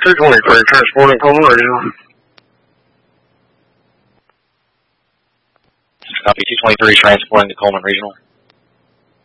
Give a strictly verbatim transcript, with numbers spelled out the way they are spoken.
two twenty-three, transporting Coleman Regional. Copy, two twenty-three, transporting to Coleman Regional.